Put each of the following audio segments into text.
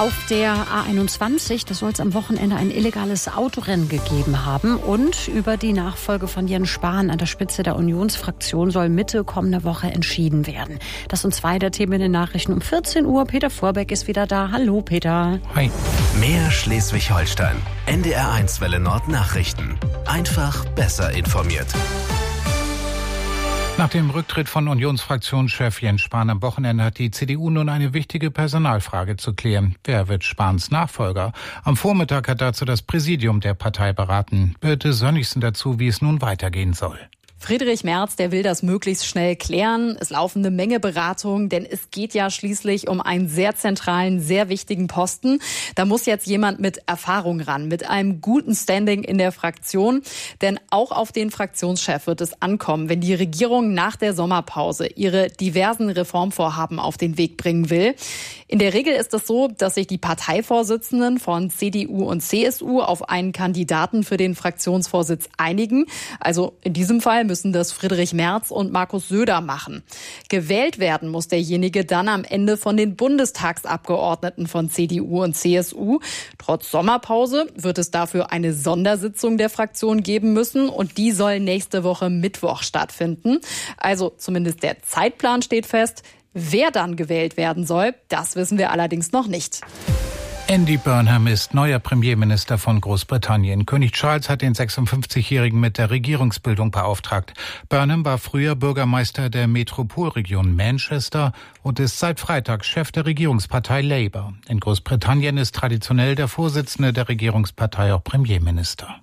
Auf der A21, da soll es am Wochenende ein illegales Autorennen gegeben haben. Und über die Nachfolge von Jens Spahn an der Spitze der Unionsfraktion soll Mitte kommender Woche entschieden werden. Das sind zwei der Themen in den Nachrichten um 14 Uhr. Peter Vorbeck ist wieder da. Hallo Peter. Hi. Mehr Schleswig-Holstein. NDR1 Welle Nord Nachrichten. Einfach besser informiert. Nach dem Rücktritt von Unionsfraktionschef Jens Spahn am Wochenende hat die CDU nun eine wichtige Personalfrage zu klären. Wer wird Spahns Nachfolger? Am Vormittag hat dazu das Präsidium der Partei beraten. Birte Sönnigsen dazu, wie es nun weitergehen soll. Friedrich Merz, der will das möglichst schnell klären. Es laufen eine Menge Beratungen, denn es geht ja schließlich um einen sehr zentralen, sehr wichtigen Posten. Da muss jetzt jemand mit Erfahrung ran, mit einem guten Standing in der Fraktion. Denn auch auf den Fraktionschef wird es ankommen, wenn die Regierung nach der Sommerpause ihre diversen Reformvorhaben auf den Weg bringen will. In der Regel ist es so, dass sich die Parteivorsitzenden von CDU und CSU auf einen Kandidaten für den Fraktionsvorsitz einigen. Also in diesem Fall müssen das Friedrich Merz und Markus Söder machen. Gewählt werden muss derjenige dann am Ende von den Bundestagsabgeordneten von CDU und CSU. Trotz Sommerpause wird es dafür eine Sondersitzung der Fraktion geben müssen und die soll nächste Woche Mittwoch stattfinden. Also zumindest der Zeitplan steht fest. Wer dann gewählt werden soll, das wissen wir allerdings noch nicht. Andy Burnham ist neuer Premierminister von Großbritannien. König Charles hat den 56-Jährigen mit der Regierungsbildung beauftragt. Burnham war früher Bürgermeister der Metropolregion Manchester und ist seit Freitag Chef der Regierungspartei Labour. In Großbritannien ist traditionell der Vorsitzende der Regierungspartei auch Premierminister.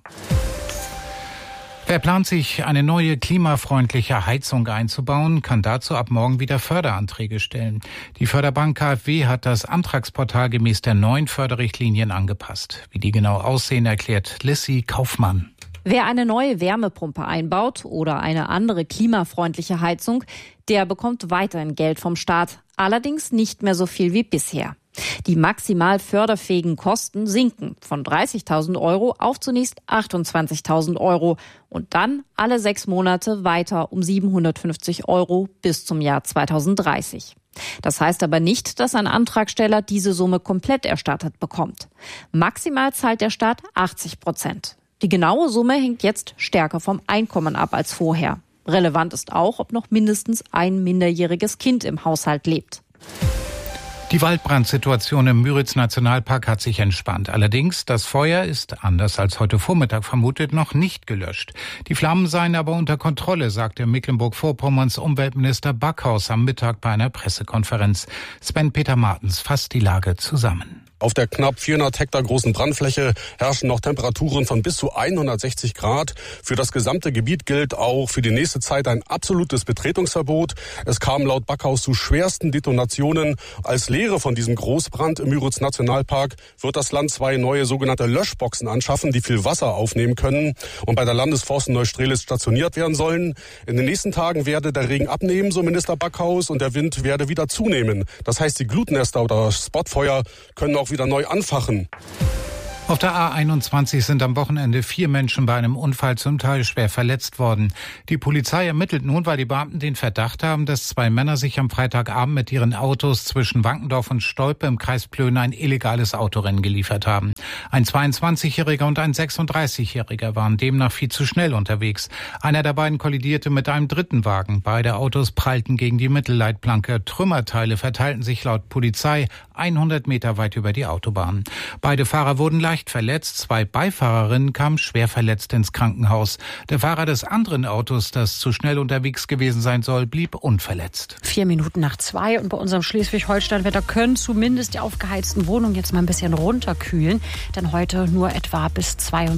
Wer plant, sich eine neue klimafreundliche Heizung einzubauen, kann dazu ab morgen wieder Förderanträge stellen. Die Förderbank KfW hat das Antragsportal gemäß der neuen Förderrichtlinien angepasst. Wie die genau aussehen, erklärt Lissy Kaufmann. Wer eine neue Wärmepumpe einbaut oder eine andere klimafreundliche Heizung, der bekommt weiterhin Geld vom Staat, allerdings nicht mehr so viel wie bisher. Die maximal förderfähigen Kosten sinken von 30.000 € auf zunächst 28.000 € und dann alle 6 Monate weiter um 750 € bis zum Jahr 2030. Das heißt aber nicht, dass ein Antragsteller diese Summe komplett erstattet bekommt. Maximal zahlt der Staat 80%. Die genaue Summe hängt jetzt stärker vom Einkommen ab als vorher. Relevant ist auch, ob noch mindestens ein minderjähriges Kind im Haushalt lebt. Die Waldbrandsituation im Müritz-Nationalpark hat sich entspannt. Allerdings, das Feuer ist, anders als heute Vormittag vermutet, noch nicht gelöscht. Die Flammen seien aber unter Kontrolle, sagte Mecklenburg-Vorpommerns Umweltminister Backhaus am Mittag bei einer Pressekonferenz. Sven-Peter Martens fasst die Lage zusammen. Auf der knapp 400 Hektar großen Brandfläche herrschen noch Temperaturen von bis zu 160 Grad. Für das gesamte Gebiet gilt auch für die nächste Zeit ein absolutes Betretungsverbot. Es kam laut Backhaus zu schwersten Detonationen. Als Lehre von diesem Großbrand im Müritz-Nationalpark wird das Land 2 neue sogenannte Löschboxen anschaffen, die viel Wasser aufnehmen können und bei der Landesforst Neustrelitz stationiert werden sollen. In den nächsten Tagen werde der Regen abnehmen, so Minister Backhaus, und der Wind werde wieder zunehmen. Das heißt, die Glutnester oder Spotfeuer können auch wieder neu anfachen. Auf der A21 sind am Wochenende 4 Menschen bei einem Unfall zum Teil schwer verletzt worden. Die Polizei ermittelt nun, weil die Beamten den Verdacht haben, dass 2 Männer sich am Freitagabend mit ihren Autos zwischen Wankendorf und Stolpe im Kreis Plön ein illegales Autorennen geliefert haben. Ein 22-Jähriger und ein 36-Jähriger waren demnach viel zu schnell unterwegs. Einer der beiden kollidierte mit einem dritten Wagen. Beide Autos prallten gegen die Mittelleitplanke. Trümmerteile verteilten sich laut Polizei 100 Meter weit über die Autobahn. Beide Fahrer wurden leicht verletzt. 2 Beifahrerinnen kamen schwer verletzt ins Krankenhaus. Der Fahrer des anderen Autos, das zu schnell unterwegs gewesen sein soll, blieb unverletzt. 4 Minuten nach 2 und bei unserem Schleswig-Holstein-Wetter können zumindest die aufgeheizten Wohnungen jetzt mal ein bisschen runterkühlen. Denn heute nur etwa bis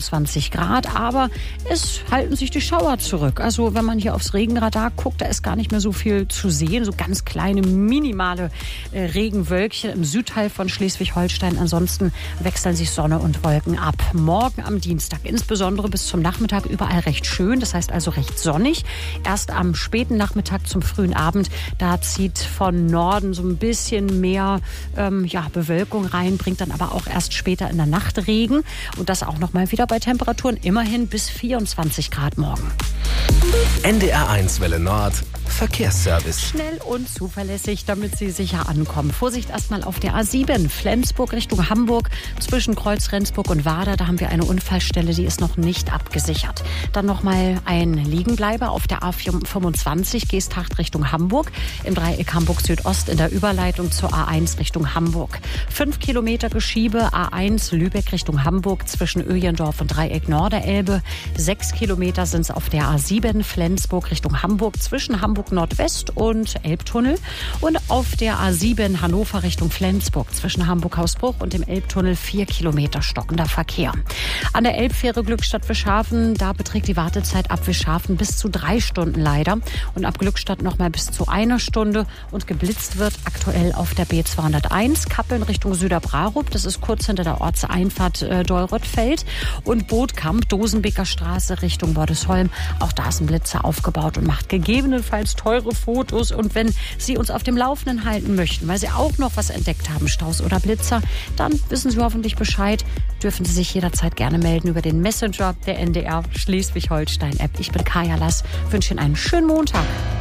22 Grad. Aber es halten sich die Schauer zurück. Also wenn man hier aufs Regenradar guckt, da ist gar nicht mehr so viel zu sehen. So ganz kleine, minimale Regenwölkchen im Südteil von Schleswig-Holstein. Ansonsten wechseln sich Sonne und Wolken ab. Morgen am Dienstag, insbesondere bis zum Nachmittag, überall recht schön. Das heißt also recht sonnig. Erst am späten Nachmittag zum frühen Abend, da zieht von Norden so ein bisschen mehr Bewölkung rein, bringt dann aber auch erst später in der Nacht Regen. Und das auch noch mal wieder bei Temperaturen immerhin bis 24 Grad morgen. NDR1 Welle Nord Verkehrsservice. Schnell und zuverlässig, damit Sie sicher ankommen. Vorsicht erstmal auf der A7, Flensburg Richtung Hamburg. Zwischen Kreuz Rendsburg und Wader, da haben wir eine Unfallstelle, die ist noch nicht abgesichert. Dann nochmal ein Liegenbleiber auf der A25, Geesthacht Richtung Hamburg. Im Dreieck Hamburg Südost in der Überleitung zur A1 Richtung Hamburg. 5 Kilometer Geschiebe, A1 Lübeck Richtung Hamburg zwischen Öjendorf und Dreieck Norderelbe. 6 Kilometer sind es auf der A7, Flensburg Richtung Hamburg zwischen Hamburg Nordwest und Elbtunnel und auf der A7 Hannover Richtung Flensburg zwischen Hamburg-Hausbruch und dem Elbtunnel 4 Kilometer stockender Verkehr. An der Elbfähre Glückstadt-Wischhafen, da beträgt die Wartezeit ab Wischhafen bis zu 3 Stunden leider und ab Glückstadt noch mal bis zu 1 Stunde und geblitzt wird aktuell auf der B201 Kappeln Richtung Süderbrarup, das ist kurz hinter der Ortseinfahrt Deuröttfeld und Bootkamp, Dosenbeker Straße Richtung Bordesholm, auch da ist ein Blitzer aufgebaut und macht gegebenenfalls teure Fotos. Und wenn Sie uns auf dem Laufenden halten möchten, weil Sie auch noch was entdeckt haben, Staus oder Blitzer, dann wissen Sie hoffentlich Bescheid. Dürfen Sie sich jederzeit gerne melden über den Messenger der NDR Schleswig-Holstein-App. Ich bin Kaya Lass, wünsche Ihnen einen schönen Montag.